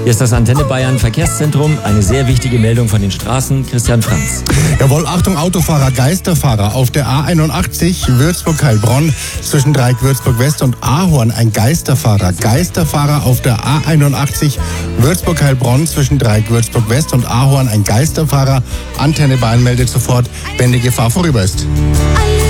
Hier ist das Antenne Bayern Verkehrszentrum. Eine sehr wichtige Meldung von den Straßen. Christian Franz. Jawohl, Achtung Autofahrer, Geisterfahrer. Auf der A81 Würzburg-Heilbronn zwischen Dreieck Würzburg-West und Ahorn ein Geisterfahrer. Geisterfahrer auf der A81 Würzburg-Heilbronn zwischen Dreieck Würzburg-West und Ahorn ein Geisterfahrer. Antenne Bayern meldet sofort, wenn die Gefahr vorüber ist.